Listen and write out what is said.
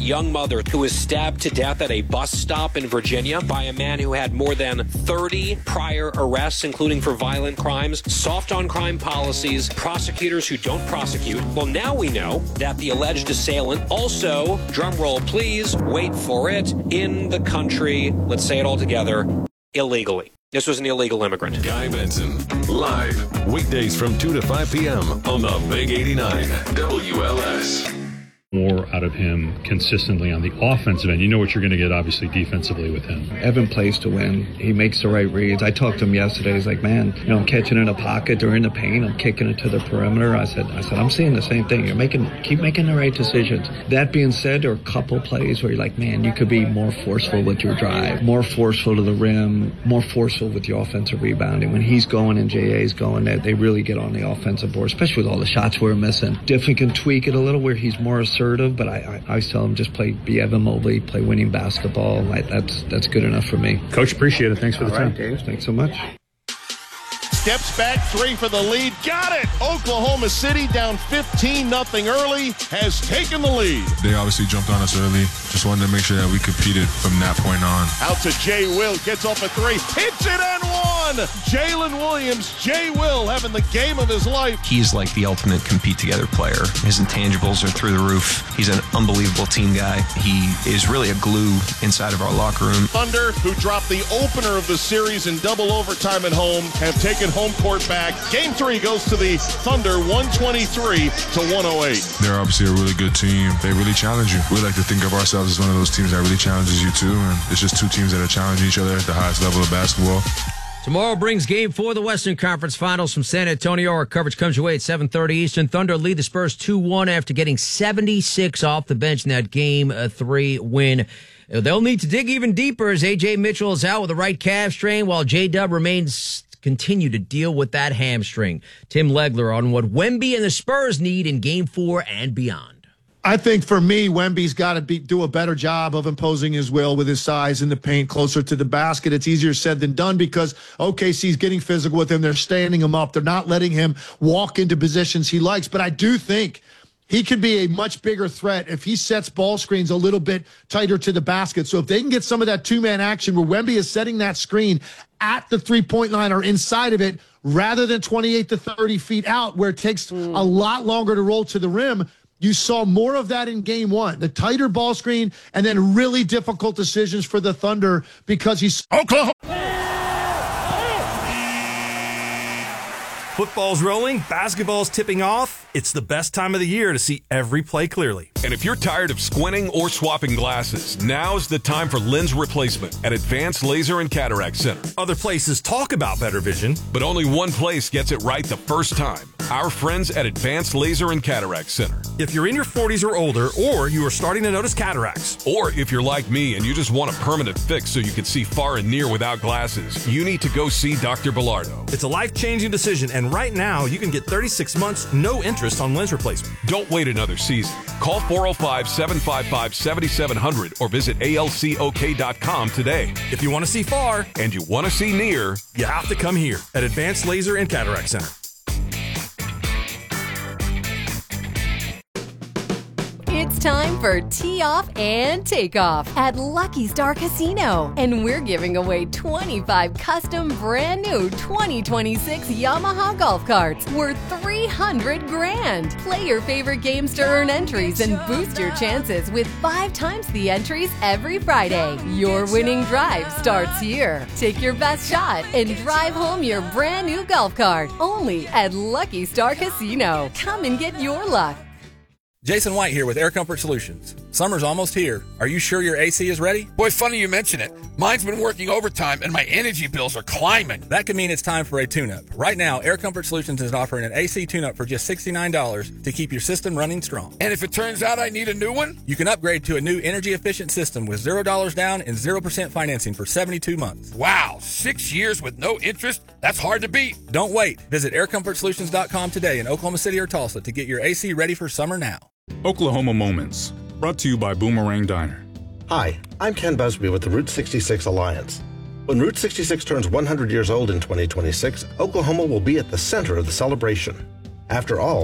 young mother who was stabbed to death at a bus stop in Virginia by a man who had more than 30 prior arrests, including for violent crimes, soft on crime policies, prosecutors who don't prosecute. Well, now we know that the alleged assailant also, drumroll please, wait for it, in the country, let's say it all together, illegally. This was an illegal immigrant. Guy Benson, live, weekdays from 2 to 5 p.m. on the Big 89 WLS. More out of him consistently on the offensive end. You know what you're going to get, obviously, defensively with him. Evan plays to win. He makes the right reads. I talked to him yesterday. He's like, man, I'm catching in the pocket during the paint. I'm kicking it to the perimeter. I said, I'm seeing the same thing. Keep making the right decisions. That being said, there are a couple plays where you're like, man, you could be more forceful with your drive, more forceful to the rim, more forceful with your offensive rebounding. When he's going and JA's going, they really get on the offensive board, especially with all the shots we're missing. Definitely can tweak it a little where he's more assertive. But I always tell him just be Evan Mobley, play winning basketball. That's good enough for me. Coach, appreciate it. Thanks for the time. Dave. Thanks so much. Steps back, three for the lead. Got it! Oklahoma City down 15-0 early, has taken the lead. They obviously jumped on us early. Just wanted to make sure that we competed from that point on. Out to Jay Will, gets off a three, hits it and one! Jalen Williams, Jay Will having the game of his life. He's like the ultimate compete-together player. His intangibles are through the roof. He's an unbelievable team guy. He is really a glue inside of our locker room. Thunder, who dropped the opener of the series in double overtime at home, have taken home court back. Game 3 goes to the Thunder, 123-108. They're obviously a really good team. They really challenge you. We like to think of ourselves as one of those teams that really challenges you too, and it's just two teams that are challenging each other at the highest level of basketball. Tomorrow brings Game 4 of the Western Conference Finals from San Antonio. Our coverage comes your way at 7:30 Eastern. Thunder lead the Spurs 2-1 after getting 76 off the bench in that Game 3 win. They'll need to dig even deeper as A.J. Mitchell is out with a right calf strain, while J-Dub continue to deal with that hamstring. Tim Legler on what Wemby and the Spurs need in Game 4 and beyond. I think for me, Wemby's got to do a better job of imposing his will with his size in the paint closer to the basket. It's easier said than done because OKC's getting physical with him. They're standing him up. They're not letting him walk into positions he likes. But I do think he could be a much bigger threat if he sets ball screens a little bit tighter to the basket. So if they can get some of that two-man action where Wemby is setting that screen at the three-point line or inside of it rather than 28 to 30 feet out where it takes a lot longer to roll to the rim, you saw more of that in Game 1. The tighter ball screen and then really difficult decisions for the Thunder because he's Oklahoma. Football's rolling, basketball's tipping off. It's the best time of the year to see every play clearly. And if you're tired of squinting or swapping glasses, now's the time for lens replacement at Advanced Laser and Cataract Center. Other places talk about better vision, but only one place gets it right the first time. Our friends at Advanced Laser and Cataract Center. If you're in your 40s or older, or you are starting to notice cataracts, or if you're like me and you just want a permanent fix so you can see far and near without glasses, you need to go see Dr. Bilardo. It's a life-changing decision, and right now you can get 36 months, no interest on lens replacement. Don't wait another season. Call 405-755-7700 or visit alcok.com today. If you want to see far and you want to see near, you have to come here at Advanced Laser and Cataract Center. It's time for Tee Off and Takeoff at Lucky Star Casino. And we're giving away 25 custom brand new 2026 Yamaha golf carts worth $300,000. Play your favorite games to earn entries and boost your chances with 5 times the entries every Friday. Your winning drive starts here. Take your best shot and drive home your brand new golf cart. Only at Lucky Star Casino. Come and get your luck. Jason White here with Air Comfort Solutions. Summer's almost here. Are you sure your AC is ready? Boy, funny you mention it. Mine's been working overtime and my energy bills are climbing. That could mean it's time for a tune-up. Right now, Air Comfort Solutions is offering an AC tune-up for just $69 to keep your system running strong. And if it turns out I need a new one? You can upgrade to a new energy-efficient system with $0 down and 0% financing for 72 months. Wow, 6 years with no interest? That's hard to beat. Don't wait. Visit aircomfortsolutions.com today in Oklahoma City or Tulsa to get your AC ready for summer now. Oklahoma Moments, brought to you by Boomerang Diner. Hi, I'm Ken Busby with the Route 66 Alliance. When Route 66 turns 100 years old in 2026, Oklahoma will be at the center of the celebration. After all,